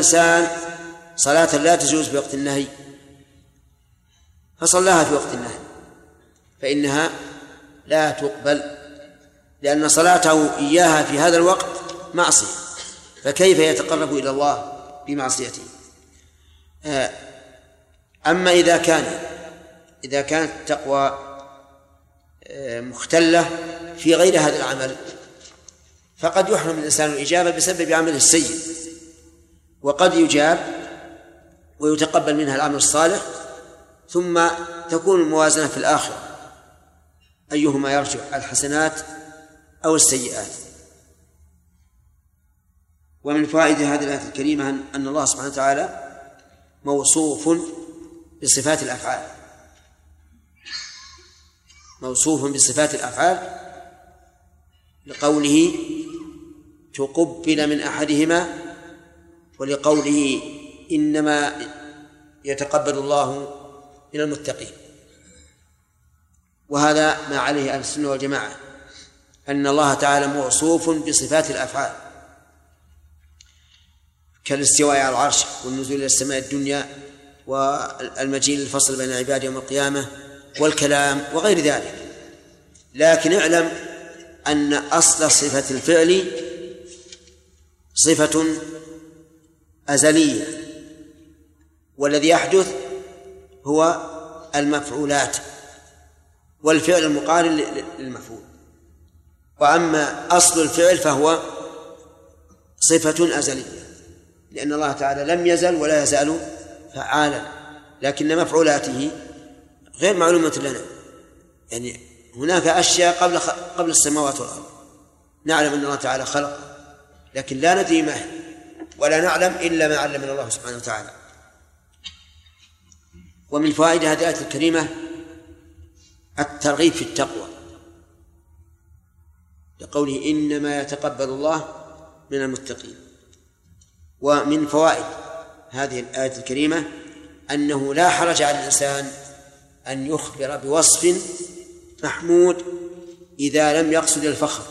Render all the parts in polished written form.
إنسان صلاة لا تجوز في وقت النهي فصلاها في وقت النهي فإنها لا تقبل، لأن صلاته إياها في هذا الوقت معصية، فكيف يتقرب إلى الله بمعصيته؟ أما إذا كانت التقوى مختلة في غير هذا العمل فقد يحرم الإنسان الإجابة بسبب عمله السيء، وقد يجاب ويتقبل منها العمل الصالح، ثم تكون الموازنة في الآخرة أيهما يرجع، الحسنات أو السيئات. ومن فوائد هذه الآية الكريمة أن الله سبحانه وتعالى موصوف بصفات الأفعال، موصوف بصفات الأفعال لقوله تقبل من أحدهما، ولقوله إنما يتقبل الله من المتقين. وهذا ما عليه أهل السنة والجماعة، أن الله تعالى موصوف بصفات الأفعال كالاستواء على العرش والنزول إلى السماء الدنيا والمجيء للفصل بين العباد يوم القيامة والكلام وغير ذلك. لكن اعلم أن أصل صفة الفعل صفة أزلية، والذي يحدث هو المفعولات والفعل المقارن للمفعول. وأما أصل الفعل فهو صفة أزلية، لأن الله تعالى لم يزل ولا يزال فعالا، لكن مفعولاته غير معلومة لنا. يعني هناك أشياء قبل السماوات والأرض نعلم أن الله تعالى خلق، لكن لا ندري ما هي، ولا نعلم إلا ما علمنا الله سبحانه وتعالى. ومن فوائد هذه الآية الكريمة الترغيب في التقوى، لقوله إنما يتقبل الله من المتقين. ومن فوائد هذه الآية الكريمة أنه لا حرج على الإنسان أن يخبر بوصف محمود إذا لم يقصد الفخر،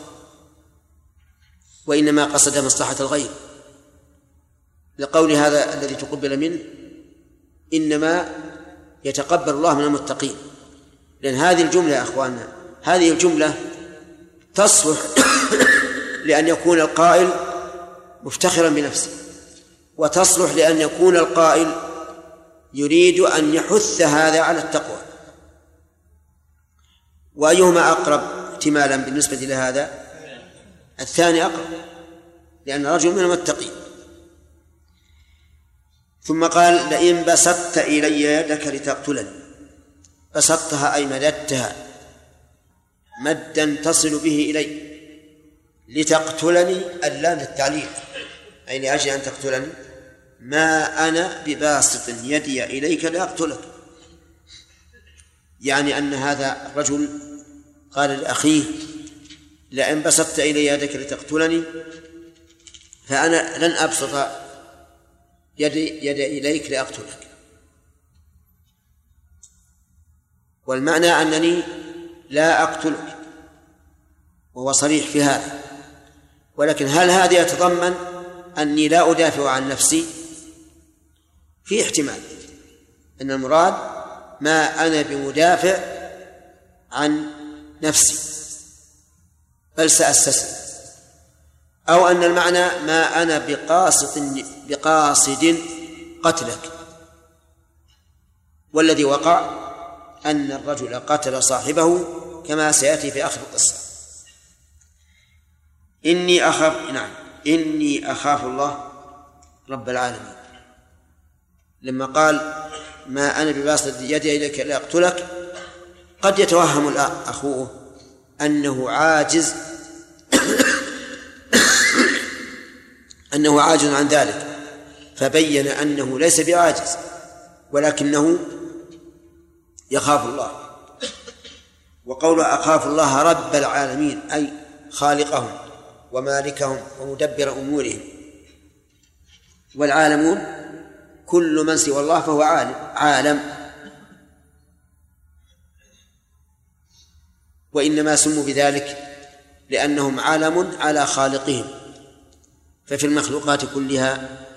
وإنما قصد مصلحة الغير، لقول هذا الذي تقبل منه إنما يتقبل الله من المتقين. لأن هذه الجملة يا أخواننا، هذه الجملة تصلح لأن يكون القائل مفتخرا بنفسه، وتصلح لأن يكون القائل يريد أن يحث هذا على التقوى. وأيهما أقرب احتمالا بالنسبة لهذا؟ الثاني أقرب، لأن رجل من المتقين. ثم قال لئن بسطت إلي يدك لتقتلني، بسطتها أي مددتها مدا تصل به إلي، لتقتلني اللام للتعليل أي لأجل أن تقتلني، ما أنا بباسط يدي إليك لأقتلك. يعني أن هذا الرجل قال لأخيه لئن بسطت إلي يدك لتقتلني فأنا لن أبسط يدي إليك لأقتلك. والمعنى أنني لا أقتلك، وهو صريح في هذا. ولكن هل هذا يتضمن أني لا أدافع عن نفسي؟ في احتمال أن المراد ما أنا بمدافع عن نفسي بل سأستسلم، أو أن المعنى ما أنا بقاصد قتلك. والذي وقع أن الرجل قتل صاحبه كما سيأتي في آخر القصة. إني أخاف الله رب العالمين. لما قال ما أنا بباسط يدي إليك لأقتلك، قد يتوهم أخوه أنه عاجز أنه عاجز عن ذلك، فبين أنه ليس بعاجز ولكنه يخاف الله. وقول أخاف الله رب العالمين أي خالقهم ومالكهم ومدبر أمورهم، والعالمون كل من سوى الله فهو عالم، وإنما سموا بذلك لأنهم عالم على خالقهم. ففي المخلوقات كلها